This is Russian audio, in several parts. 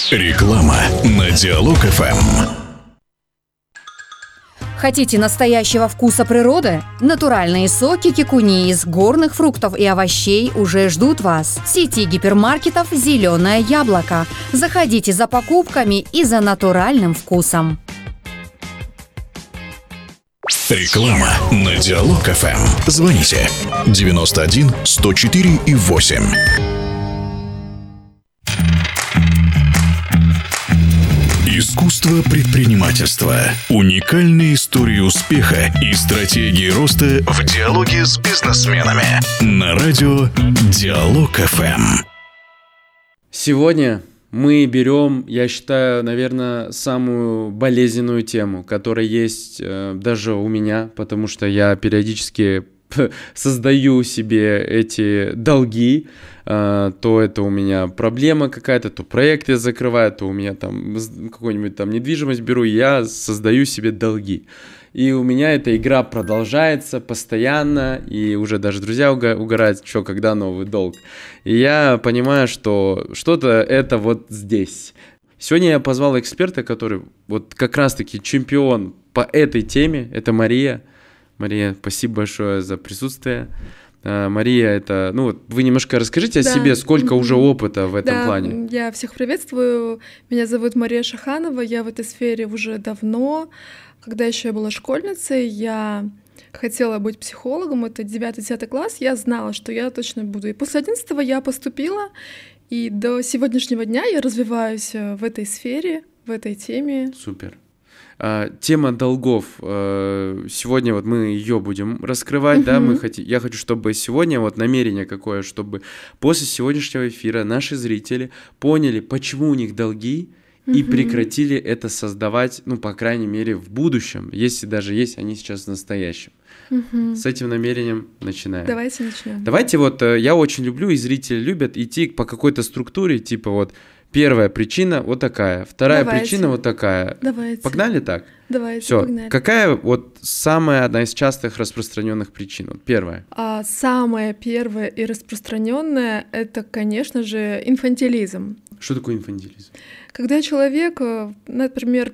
Реклама на Диалог ФМ. Хотите настоящего вкуса природы? Натуральные соки кикуни из горных фруктов и овощей уже ждут вас. В сети гипермаркетов «Зеленое яблоко». Заходите за покупками и за натуральным вкусом. Реклама на Диалог ФМ. Звоните 91 104 и 8. Искусство предпринимательства. Уникальные истории успеха и стратегии роста в диалоге с бизнесменами. На радио Диалог ФМ. Сегодня мы берем, я считаю, наверное, самую болезненную тему, которая есть даже у меня, потому что я периодически создаю себе эти долги, то это у меня проблема какая-то, то проект я закрываю, то у меня там какую-нибудь там недвижимость беру, и я создаю себе долги. И у меня эта игра продолжается постоянно, и уже даже друзья угорают, что когда новый долг. И я понимаю, что что-то это вот здесь. Сегодня я позвал эксперта, который вот как раз-таки чемпион по этой теме, это Мария. Мария, спасибо большое за присутствие. Мария, это, вы немножко расскажите о себе, сколько уже опыта в этом плане. Я всех приветствую. Меня зовут Мария Шаханова, я в этой сфере уже давно. Когда еще я была школьницей, я хотела быть психологом, это 9-10 класс, я знала, что я точно буду. И после 11-го я поступила, и до сегодняшнего дня я развиваюсь в этой сфере, в этой теме. Супер. Тема долгов. Сегодня вот мы ее будем раскрывать, да, я хочу, чтобы сегодня вот намерение какое, чтобы после сегодняшнего эфира наши зрители поняли, почему у них долги, и прекратили это создавать, по крайней мере, в будущем, если даже есть они сейчас в настоящем. С этим намерением начинаем. Давайте начнем. Давайте я очень люблю, и зрители любят идти по какой-то структуре, типа вот первая причина вот такая, вторая причина вот такая. Давайте. Погнали так? Давайте, Всё. погнали. Какая самая одна из частых распространенных причин? Вот первая. Самая первая и распространенная это, конечно же, инфантилизм. Что такое инфантилизм? Когда человек, например,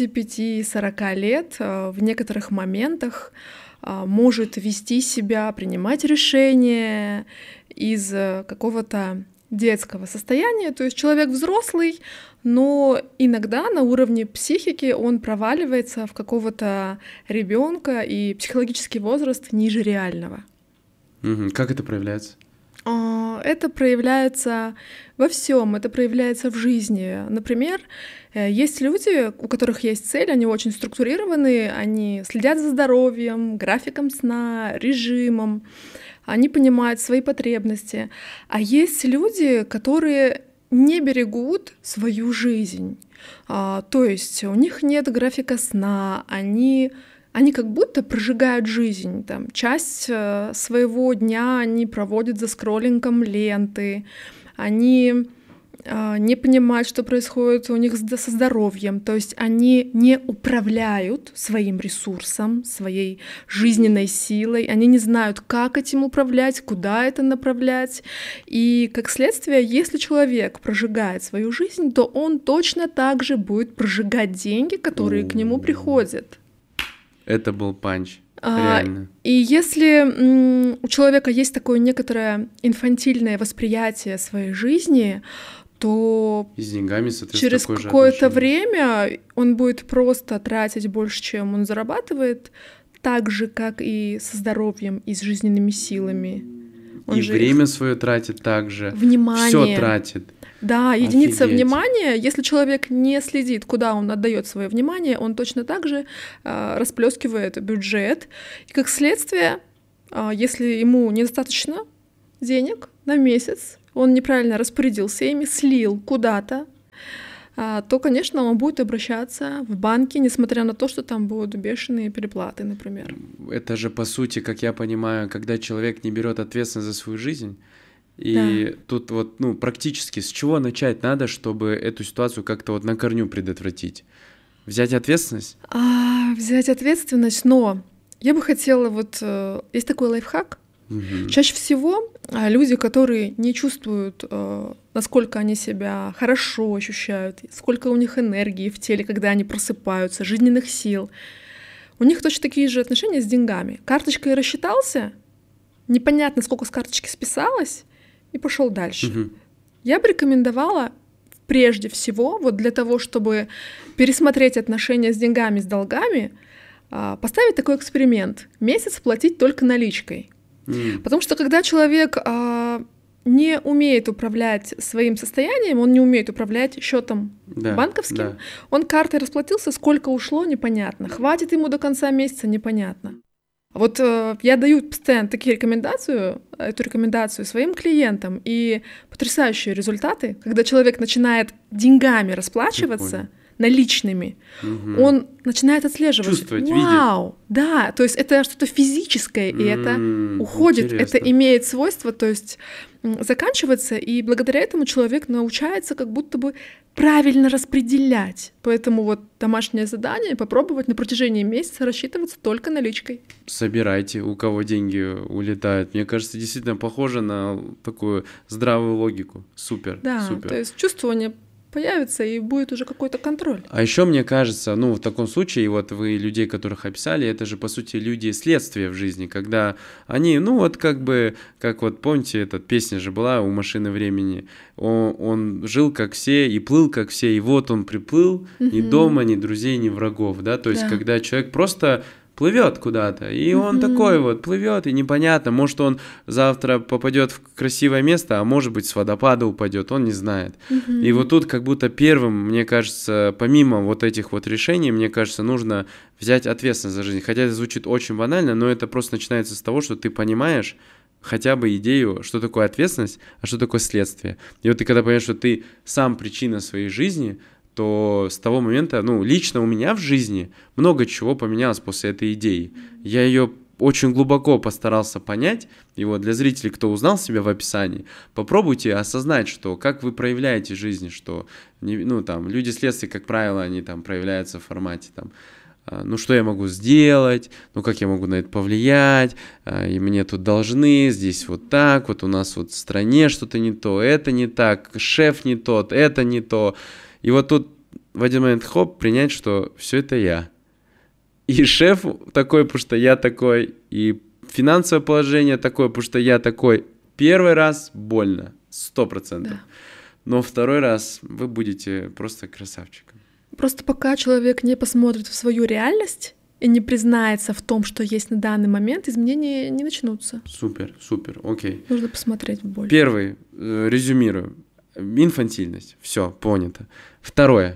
35-40 лет, в некоторых моментах может вести себя, принимать решения из какого-то детского состояния, то есть человек взрослый, но иногда на уровне психики он проваливается в какого-то ребенка, и психологический возраст ниже реального. Как это проявляется? Это проявляется во всем, это проявляется в жизни. Например, есть люди, у которых есть цель, они очень структурированные, они следят за здоровьем, графиком сна, режимом, они понимают свои потребности. А есть люди, которые не берегут свою жизнь. То есть у них нет графика сна, они как будто прожигают жизнь. Там, часть своего дня они проводят за скроллингом ленты, они не понимают, что происходит у них со здоровьем, то есть они не управляют своим ресурсом, своей жизненной силой, они не знают, как этим управлять, куда это направлять, и как следствие, если человек прожигает свою жизнь, то он точно так же будет прожигать деньги, которые к нему приходят. Это был панч. Реально. И если у человека есть такое некоторое инфантильное восприятие своей жизни, то и с деньгами, через какое-то время он будет просто тратить больше, чем он зарабатывает, так же, как и со здоровьем и с жизненными силами. Он и время свое тратит так же. Внимание. Все тратит. Да, единица внимания. Если человек не следит, куда он отдает свое внимание, он точно так же расплескивает бюджет. И как следствие, если ему недостаточно денег на месяц, он неправильно распорядился ими, слил куда-то, то, конечно, он будет обращаться в банки, несмотря на то, что там будут бешеные переплаты, например. Это же, по сути, как я понимаю, когда человек не берет ответственность за свою жизнь, и тут практически с чего начать надо, чтобы эту ситуацию как-то на корню предотвратить? Взять ответственность? Взять ответственность, но я бы хотела, есть такой лайфхак, Чаще всего люди, которые не чувствуют, насколько они себя хорошо ощущают, сколько у них энергии в теле, когда они просыпаются, жизненных сил, у них точно такие же отношения с деньгами. Карточкой рассчитался, непонятно, сколько с карточки списалось, и пошел дальше. Я бы рекомендовала прежде всего, вот для того, чтобы пересмотреть отношения с деньгами, с долгами, поставить такой эксперимент. Месяц платить только наличкой. Потому что когда человек не умеет управлять своим состоянием, он не умеет управлять счетом банковским, он картой расплатился, сколько ушло, непонятно. Хватит ему до конца месяца, непонятно. Вот я даю постоянно эту рекомендацию своим клиентам, и потрясающие результаты, когда человек начинает деньгами расплачиваться, наличными, он начинает отслеживать. Чувствовать, Вау, видеть. Да, то есть это что-то физическое, и это уходит, интересно. это имеет свойство, то есть заканчиваться, и благодаря этому человек научается как будто бы правильно распределять. Поэтому вот домашнее задание — попробовать на протяжении месяца рассчитываться только наличкой. Собирайте, у кого деньги улетают. Мне кажется, действительно похоже на такую здравую логику. Супер, Да, супер. то есть чувствование появится, и будет уже какой-то контроль. А еще мне кажется, в таком случае, вот вы людей, которых описали, это же, по сути, люди следствия в жизни, когда они, как вот, помните, эта песня же была у «Машины времени», он жил как все и плыл как все, и вот он приплыл, ни дома, ни друзей, ни врагов, да, то есть, когда человек просто плывет куда-то, и он такой вот плывет, и непонятно, может, он завтра попадет в красивое место, а может быть, с водопада упадет, он не знает. И вот тут как будто первым, мне кажется, помимо вот этих вот решений, мне кажется, нужно взять ответственность за жизнь. Хотя это звучит очень банально, но это просто начинается с того, что ты понимаешь хотя бы идею, что такое ответственность, а что такое следствие. И вот ты когда понимаешь, что ты сам причина своей жизни, то с того момента, лично у меня в жизни много чего поменялось после этой идеи. Я ее очень глубоко постарался понять, и вот для зрителей, кто узнал себя в описании, попробуйте осознать, что как вы проявляете жизнь, что люди следствия, как правило, они там проявляются в формате что я могу сделать, как я могу на это повлиять, и мне тут должны, здесь вот так, вот у нас вот в стране что-то не то, это не так, шеф не тот, это не то. И вот тут в один момент принять, что все это я. И шеф такой, потому что я такой, и финансовое положение такое, потому что я такой. Первый раз больно, 100%. Да. Но второй раз вы будете просто красавчиком. Просто пока человек не посмотрит в свою реальность и не признается в том, что есть на данный момент, изменения не начнутся. Супер, окей. Нужно посмотреть в боль. Первый, резюмирую. Инфантильность. Все, понято. Второе,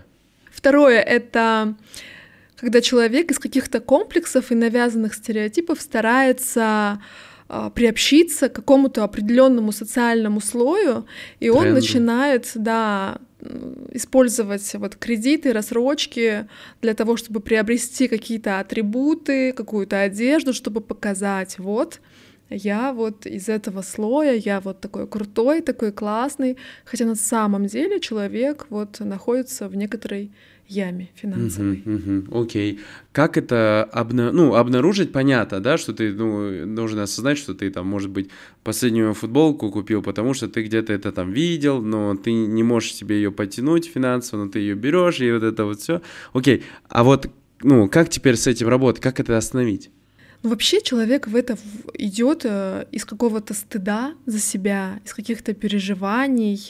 это когда человек из каких-то комплексов и навязанных стереотипов старается приобщиться к какому-то определенному социальному слою, и он начинает, использовать кредиты, рассрочки для того, чтобы приобрести какие-то атрибуты, какую-то одежду, чтобы показать, я из этого слоя, я такой крутой, такой классный, хотя на самом деле человек находится в некоторой яме финансовой. Окей. Как это обнаружить? Понятно, да, что ты должен осознать, что ты может быть, последнюю футболку купил, потому что ты где-то это видел, но ты не можешь себе ее потянуть финансово, но ты ее берешь, и вот это вот все. Окей. А как теперь с этим работать? Как это остановить? Вообще человек в это идет из какого-то стыда за себя, из каких-то переживаний.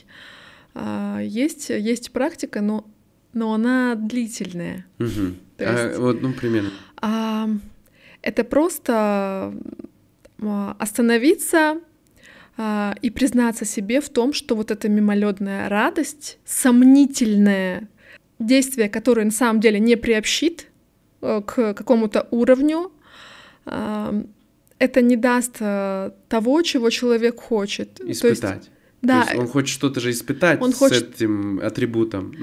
Есть практика, но она длительная. Примерно. Это просто остановиться и признаться себе в том, что эта мимолетная радость, сомнительное действие, которое на самом деле не приобщит к какому-то уровню, это не даст того, чего человек хочет. Испытать. То есть он хочет что-то же испытать этим атрибутом.